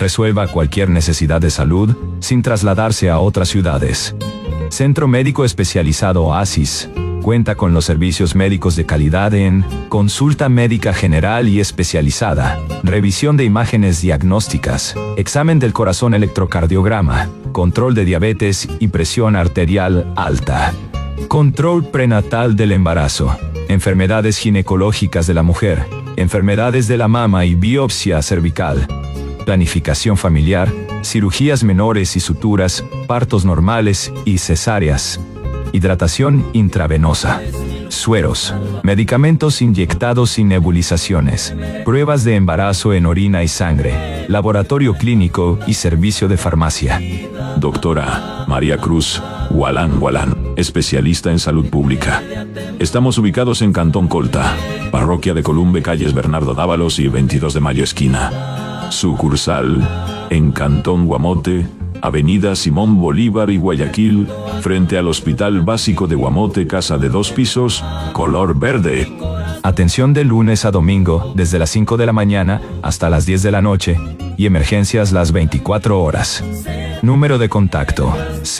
Resuelva cualquier necesidad de salud sin trasladarse a otras ciudades. Centro Médico Especializado Oasis. Cuenta con los servicios médicos de calidad en consulta médica general y especializada, revisión de imágenes diagnósticas, examen del corazón electrocardiograma, control de diabetes y presión arterial alta, control prenatal del embarazo, enfermedades ginecológicas de la mujer, enfermedades de la mama y biopsia cervical, planificación familiar, cirugías menores y suturas, partos normales y cesáreas, hidratación intravenosa, sueros, medicamentos inyectados y nebulizaciones, pruebas de embarazo en orina y sangre, laboratorio clínico y servicio de farmacia. Doctora María Cruz Gualán, especialista en salud pública. Estamos ubicados en Cantón Colta, Parroquia de Columbe, calles Bernardo Dávalos y 22 de Mayo esquina. Sucursal en Cantón Guamote, Avenida Simón Bolívar y Guayaquil, frente al Hospital Básico de Guamote, casa de 2 pisos, color verde. Atención de lunes a domingo, desde las 5 de la mañana hasta las 10 de la noche, y emergencias las 24 horas. Número de contacto,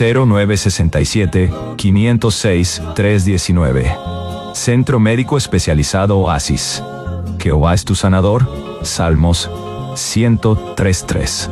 0967-506-319. Centro Médico Especializado Oasis. Jehová es tu sanador. Salmos 103:3.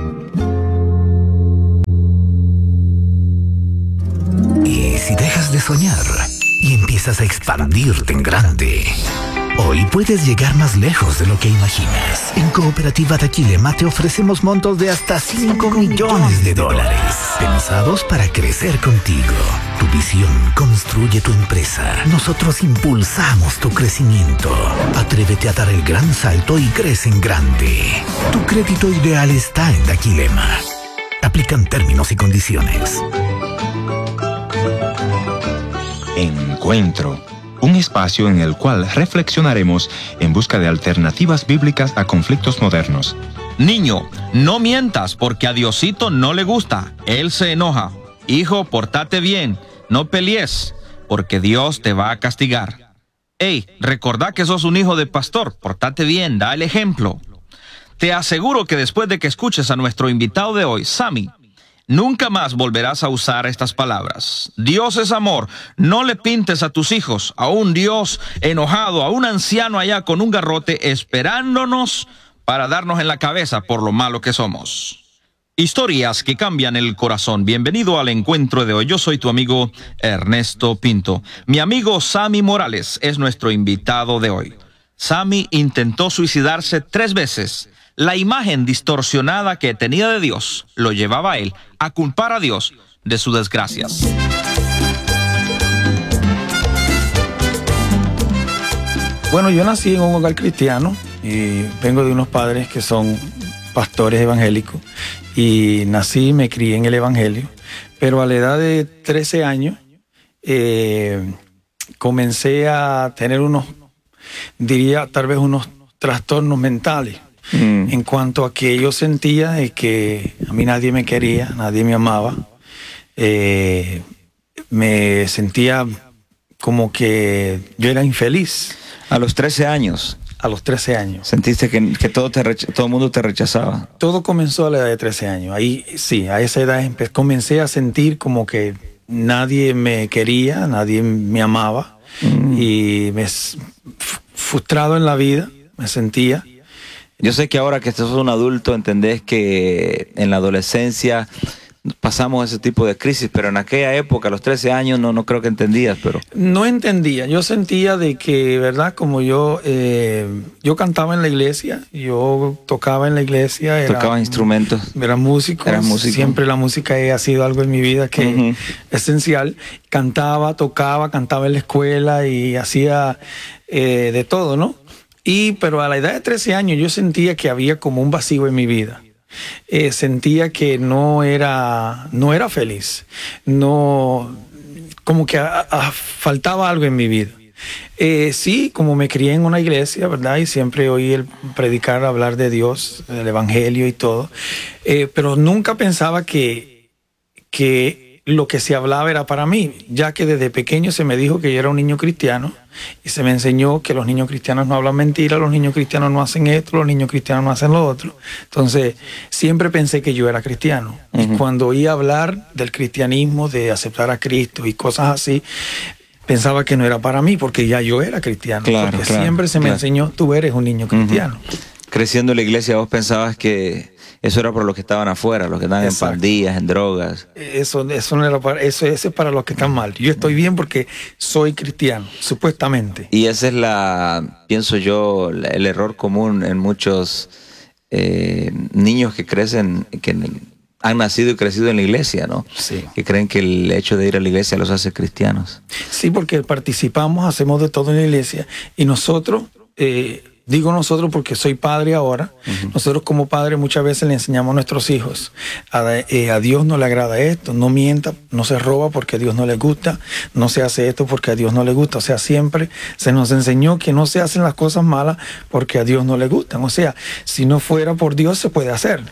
¿Y si dejas de soñar y empiezas a expandirte en grande? Hoy puedes llegar más lejos de lo que imaginas. En Cooperativa Daquilema te ofrecemos montos de hasta $5 millones, pensados para crecer contigo. Tu visión construye tu empresa. Nosotros impulsamos tu crecimiento. Atrévete a dar el gran salto y crece en grande. Tu crédito ideal está en Daquilema. Aplican términos y condiciones. Encuentro, un espacio en el cual reflexionaremos en busca de alternativas bíblicas a conflictos modernos. Niño, no mientas porque a Diosito no le gusta, Él se enoja. Hijo, portate bien, no pelees, porque Dios te va a castigar. Hey, recordá que sos un hijo de pastor, portate bien, da el ejemplo. Te aseguro que después de que escuches a nuestro invitado de hoy, Sammy, nunca más volverás a usar estas palabras. Dios es amor. No le pintes a tus hijos a un Dios enojado, a un anciano allá con un garrote esperándonos para darnos en la cabeza por lo malo que somos. Historias que cambian el corazón. Bienvenido al encuentro de hoy. Yo soy tu amigo Ernesto Pinto. Mi amigo Sammy Morales es nuestro invitado de hoy. Sammy intentó suicidarse 3 veces. La imagen distorsionada que tenía de Dios lo llevaba a él a culpar a Dios de sus desgracias. Bueno, yo nací en un hogar cristiano y vengo de unos padres que son pastores evangélicos y nací y me crié en el evangelio, pero a la edad de 13 años comencé a tener diría tal vez unos trastornos mentales. En cuanto a que yo sentía de que a mí nadie me quería, nadie me amaba, me sentía como que yo era infeliz. A los 13 años. A los 13 años. ¿Sentiste que todo el mundo te rechazaba? Todo comenzó a la edad de 13 años. Ahí sí, a esa edad comencé a sentir como que nadie me quería, nadie me amaba y frustrado en la vida me sentía. Yo sé que ahora que sos un adulto entendés que en la adolescencia pasamos ese tipo de crisis, pero en aquella época, a los 13 años, no creo que entendías, pero... No entendía, yo sentía de que, ¿verdad? Como yo cantaba en la iglesia, yo tocaba en la iglesia. Tocaba instrumentos. Era músico. Siempre la música ha sido algo en mi vida que esencial. Tocaba en la escuela y hacía de todo, ¿no? Pero a la edad de 13 años yo sentía que había como un vacío en mi vida. Sentía que no era feliz. Como que faltaba algo en mi vida. Sí, como me crié en una iglesia, ¿verdad? Y siempre oí el predicar, hablar de Dios, del evangelio y todo. Pero nunca pensaba que lo que se hablaba era para mí, ya que desde pequeño se me dijo que yo era un niño cristiano y se me enseñó que los niños cristianos no hablan mentira, los niños cristianos no hacen esto, los niños cristianos no hacen lo otro. Entonces, siempre pensé que yo era cristiano. Y cuando oí hablar del cristianismo, de aceptar a Cristo y cosas así, pensaba que no era para mí, porque ya yo era cristiano. Porque siempre se me enseñó, tú eres un niño cristiano. Creciendo en la iglesia, vos pensabas que eso era por los que estaban afuera, los que estaban en pandillas, en drogas. Eso no era para eso es para los que están mal. Yo estoy bien porque soy cristiano, supuestamente. Y ese es pienso yo, el error común en muchos niños que crecen, que han nacido y crecido en la iglesia, ¿no? Sí. Que creen que el hecho de ir a la iglesia los hace cristianos. Sí, porque participamos, hacemos de todo en la iglesia y nosotros... digo nosotros porque soy padre ahora. Nosotros como padres muchas veces le enseñamos a nuestros hijos, a Dios no le agrada esto, no mienta, no se roba porque a Dios no le gusta, no se hace esto porque a Dios no le gusta. O sea, siempre se nos enseñó que no se hacen las cosas malas porque a Dios no le gustan. O sea, si no fuera por Dios se puede hacer.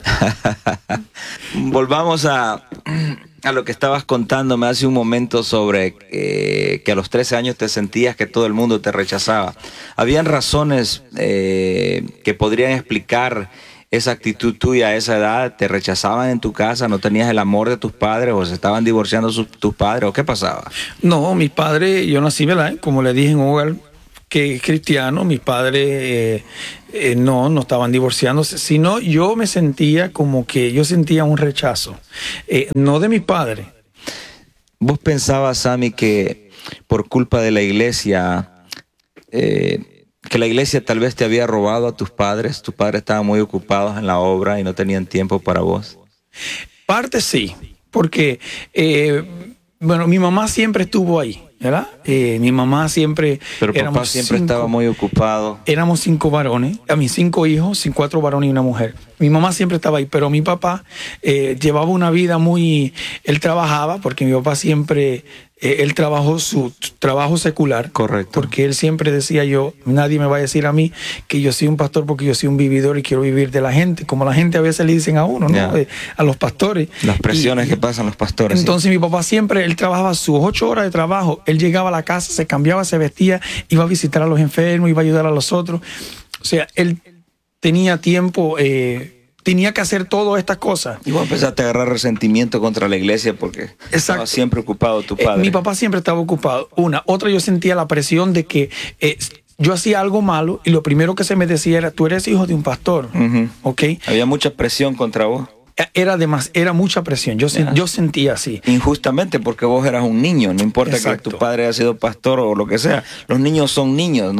Volvamos a lo que estabas contándome hace un momento sobre que a los 13 años te sentías que todo el mundo te rechazaba. ¿Habían razones que podrían explicar esa actitud tuya a esa edad? ¿Te rechazaban en tu casa? ¿No tenías el amor de tus padres? ¿O se estaban divorciando tus padres? ¿O qué pasaba? No, mis padres, yo nací, ¿verdad? Como le dije, en un hogar que es cristiano. Mis padres no estaban divorciándose, sino yo me sentía como que yo sentía un rechazo, no de mis padres. ¿Vos pensabas, Sammy, que por culpa de la iglesia, que la iglesia tal vez te había robado a tus padres estaban muy ocupados en la obra y no tenían tiempo para vos? Parte sí, porque bueno, mi mamá siempre estuvo ahí, ¿verdad? Mi mamá siempre... Pero papá siempre estaba muy ocupado. Éramos 5 varones, 5 hijos, 4 varones y una mujer. Mi mamá siempre estaba ahí, pero mi papá llevaba una vida muy... Él trabajaba, porque mi papá siempre... él trabajó su trabajo secular. Correcto. Porque él siempre decía nadie me va a decir a mí que yo soy un pastor porque yo soy un vividor y quiero vivir de la gente, como la gente a veces le dicen a uno, ¿no? A los pastores. Las presiones que pasan los pastores. Entonces mi papá siempre, él trabajaba sus 8 horas de trabajo, él llegaba a la casa, se cambiaba, se vestía, iba a visitar a los enfermos, iba a ayudar a los otros. O sea, él tenía tiempo... tenía que hacer todas estas cosas. Y vos empezaste a agarrar resentimiento contra la iglesia porque estaba siempre ocupado tu padre. Mi papá siempre estaba ocupado. Otra, yo sentía la presión de que yo hacía algo malo y lo primero que se me decía era, tú eres hijo de un pastor. ¿Ok? Había mucha presión contra vos. Era mucha presión. Yo sentía así. Injustamente porque vos eras un niño. No importa Exacto. que tu padre haya sido pastor o lo que sea. Los niños son niños.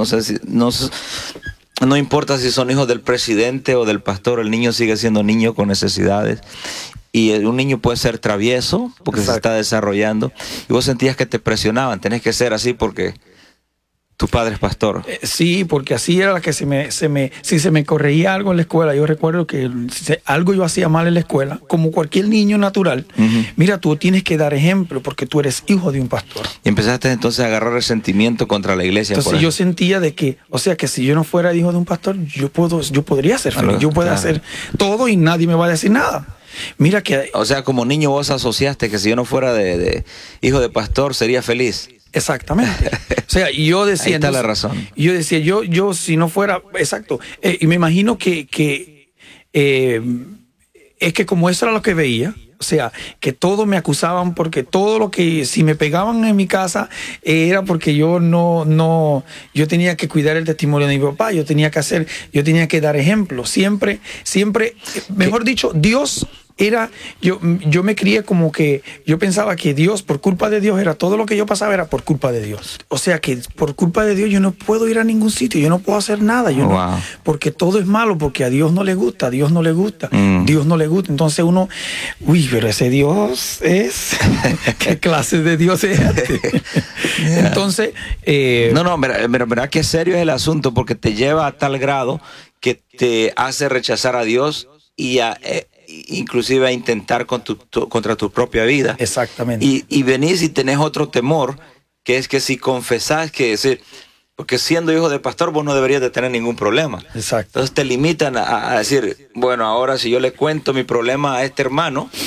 No importa si son hijos del presidente o del pastor, el niño sigue siendo niño con necesidades. Y un niño puede ser travieso porque Exacto. se está desarrollando. Y vos sentías que te presionaban, tenés que ser así porque tu padre es pastor. Sí, porque así era la que si se me corregía algo en la escuela, yo recuerdo que algo yo hacía mal en la escuela, como cualquier niño natural. Mira, tú tienes que dar ejemplo porque tú eres hijo de un pastor. Y empezaste entonces a agarrar resentimiento contra la iglesia. Entonces yo sentía de que, o sea, que si yo no fuera hijo de un pastor, yo podría ser feliz, yo puedo hacer todo y nadie me va a decir nada. Mira que... O sea, como niño vos asociaste que si yo no fuera de hijo de pastor, sería feliz. Exactamente. O sea, yo decía... Ahí está la razón. Yo decía, yo si no fuera... Exacto. Y me imagino que es que como eso era lo que veía, o sea, que todos me acusaban porque todo lo que... Si me pegaban en mi casa era porque yo yo tenía que cuidar el testimonio de mi papá, yo tenía que dar ejemplo. Siempre, mejor dicho, Dios... yo me crié como que yo pensaba que Dios, por culpa de Dios, era todo lo que yo pasaba era por culpa de Dios. O sea que por culpa de Dios yo no puedo ir a ningún sitio, yo no puedo hacer nada, porque todo es malo, porque a Dios no le gusta, Dios no le gusta. Entonces uno, pero ese Dios es, ¿qué clase de Dios es este? Entonces, verdad que serio es el asunto porque te lleva a tal grado que te hace rechazar a Dios y inclusive a intentar contra tu propia vida. Exactamente. Y venís y tenés otro temor, que es que si confesás, porque siendo hijo de pastor vos no deberías de tener ningún problema. Exacto. Entonces te limitan a decir, bueno, ahora si yo le cuento mi problema a este hermano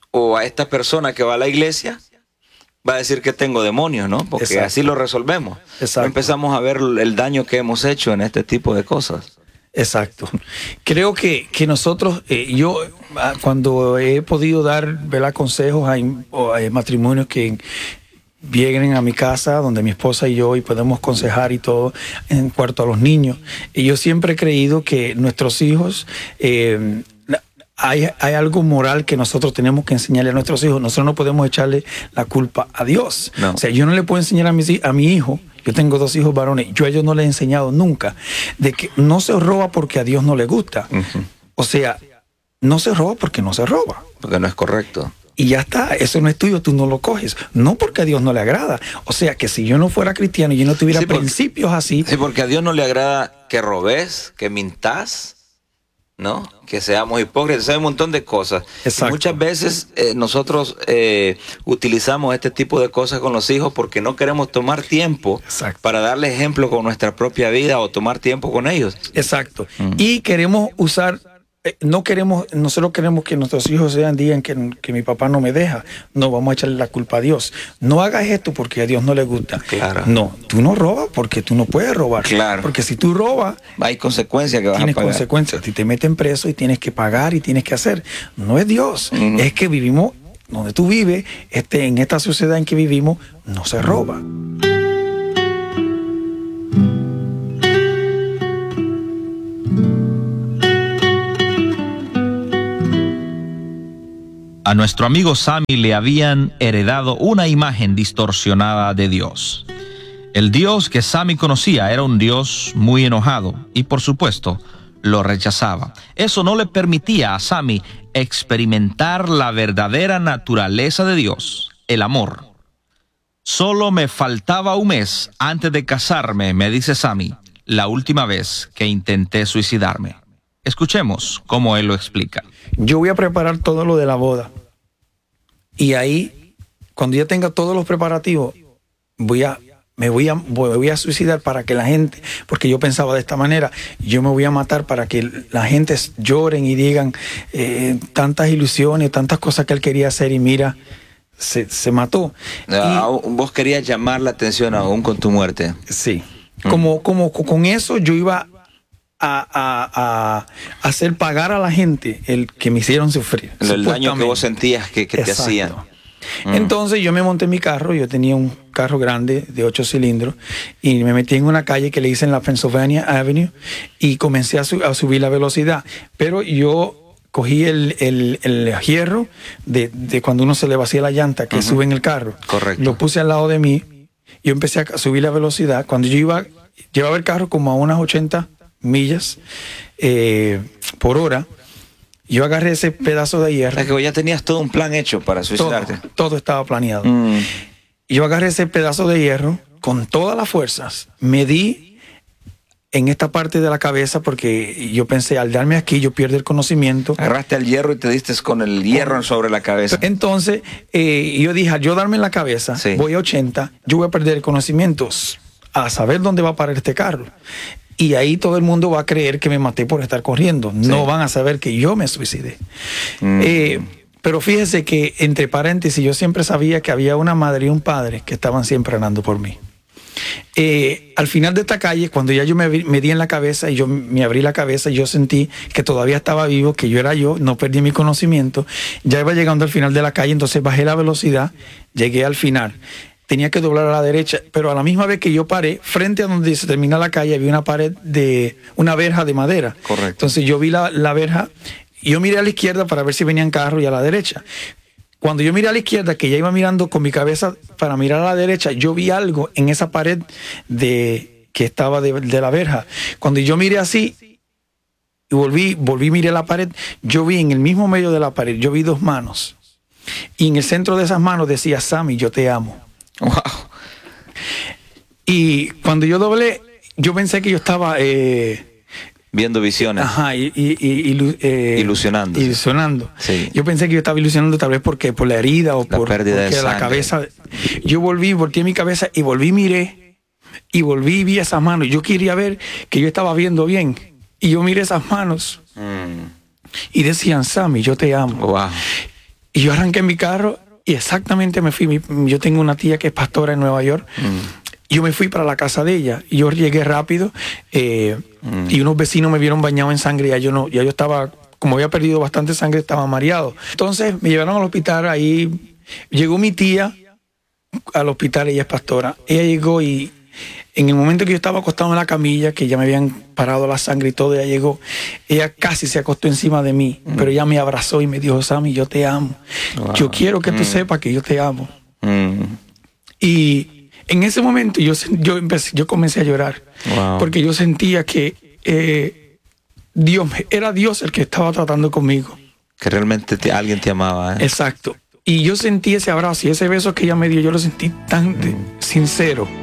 o a esta persona que va a la iglesia, va a decir que tengo demonios, ¿no? Porque Exacto. así lo resolvemos. Exacto. Empezamos a ver el daño que hemos hecho en este tipo de cosas. Exacto. Creo que nosotros, yo cuando he podido dar, ¿verdad?, consejos a matrimonios que vienen a mi casa, donde mi esposa y yo, y podemos aconsejar y todo, en cuanto a los niños, y yo siempre he creído que nuestros hijos, hay algo moral que nosotros tenemos que enseñarle a nuestros hijos. Nosotros no podemos echarle la culpa a Dios. No. O sea, yo no le puedo enseñar a mi hijo. Yo tengo 2 hijos varones. Yo a ellos no les he enseñado nunca de que no se roba porque a Dios no le gusta. Uh-huh. O sea, no se roba porque no se roba. Porque no es correcto. Y ya está, eso no es tuyo, tú no lo coges. No porque a Dios no le agrada. O sea, que si yo no fuera cristiano y yo no tuviera principios así... Sí, porque a Dios no le agrada que robes, que mintas, ¿no? Que seamos hipócritas, hay un montón de cosas. Exacto. Muchas veces nosotros utilizamos este tipo de cosas con los hijos porque no queremos tomar tiempo Exacto. para darle ejemplo con nuestra propia vida o tomar tiempo con ellos. Exacto. Y queremos usar... nosotros queremos que nuestros hijos digan que mi papá no me deja. No, vamos a echarle la culpa a Dios. No hagas esto porque a Dios no le gusta. Claro. No, tú no robas porque tú no puedes robar. Claro. Porque si tú robas, Hay consecuencias que vas a tienes pagar. consecuencias. Si te meten preso y tienes que pagar y tienes que hacer. No es Dios. Es que vivimos donde tú vives, en esta sociedad en que vivimos, no se roba. A nuestro amigo Sammy le habían heredado una imagen distorsionada de Dios. El Dios que Sammy conocía era un Dios muy enojado y, por supuesto, lo rechazaba. Eso no le permitía a Sammy experimentar la verdadera naturaleza de Dios, el amor. Solo me faltaba un mes antes de casarme, me dice Sammy, la última vez que intenté suicidarme. Escuchemos cómo él lo explica. Yo voy a preparar todo lo de la boda. Y ahí, cuando ya tenga todos los preparativos, me voy a suicidar para que la gente, porque yo pensaba de esta manera, yo me voy a matar para que la gente lloren y digan tantas ilusiones, tantas cosas que él quería hacer y mira, se mató. Vos querías llamar la atención aún con tu muerte. Sí. Como con eso yo iba a hacer pagar a la gente el que me hicieron sufrir. El daño que vos sentías que te hacían. Entonces yo me monté en mi carro, yo tenía un carro grande de 8 cilindros y me metí en una calle que le dicen la Pennsylvania Avenue y comencé a subir la velocidad. Pero yo cogí el hierro de cuando uno se le vacía la llanta que sube en el carro. Correcto. Lo puse al lado de mí, yo empecé a subir la velocidad. Cuando llevaba el carro como a unas 80 millas por hora, yo agarré ese pedazo de hierro. Es que ya tenías todo un plan hecho para suicidarte. Todo estaba planeado. Yo agarré ese pedazo de hierro con todas las fuerzas, me di en esta parte de la cabeza porque yo pensé, al darme aquí yo pierdo el conocimiento. Agarraste el hierro y te diste con el hierro sobre la cabeza. Entonces yo dije, al yo darme en la cabeza, Sí. voy a 80, yo voy a perder el conocimiento a saber dónde va a parar este carro. Y ahí todo el mundo va a creer que me maté por estar corriendo. Sí. No van a saber que yo me suicidé. Pero fíjese que, entre paréntesis, yo siempre sabía que había una madre y un padre que estaban siempre orando por mí. Al final de esta calle, cuando ya yo me di en la cabeza y yo me abrí la cabeza y yo sentí que todavía estaba vivo, que yo era yo, no perdí mi conocimiento, ya iba llegando al final de la calle, entonces bajé la velocidad, llegué al final. Tenía que doblar a la derecha, pero a la misma vez que yo paré, frente a donde se termina la calle, había una pared una verja de madera. Correcto. Entonces yo vi la verja, y yo miré a la izquierda para ver si venían carros y a la derecha. Cuando yo miré a la izquierda, que ya iba mirando con mi cabeza para mirar a la derecha, yo vi algo en esa pared que estaba de la verja. Cuando yo miré así, y volví, miré la pared, yo vi en el mismo medio de la pared, yo vi 2 manos. Y en el centro de esas manos decía, Sammy, yo te amo. Wow. Y cuando yo doblé, yo pensé que yo estaba Viendo visiones. ajá, Ilusionando. Ilusionando. Sí. Yo pensé que yo estaba ilusionando tal vez por la herida o La por pérdida de porque la sangre. cabeza. Yo volteé mi cabeza y miré y vi esas manos. Yo quería ver que yo estaba viendo bien. Y yo miré esas manos y decían, Sammy, yo te amo. Wow. Y yo arranqué en mi carro y exactamente me fui. Yo tengo una tía que es pastora en Nueva York. Yo me fui para la casa de ella y yo llegué rápido y unos vecinos me vieron bañado en sangre. Ya yo estaba, como había perdido bastante sangre, estaba mareado. Entonces me llevaron al hospital. Ahí llegó mi tía al hospital, ella es pastora. Ella llegó y en el momento que yo estaba acostado en la camilla, que ya me habían parado la sangre y todo, ella llegó. Ella casi se acostó encima de mí, pero ella me abrazó y me dijo: Sammy, yo te amo. Wow. Yo quiero que tú sepas que yo te amo. Y en ese momento yo comencé a llorar. Wow. Porque yo sentía que era Dios el que estaba tratando conmigo. Que realmente alguien te amaba. Exacto. Y yo sentí ese abrazo y ese beso que ella me dio, yo lo sentí tan sincero.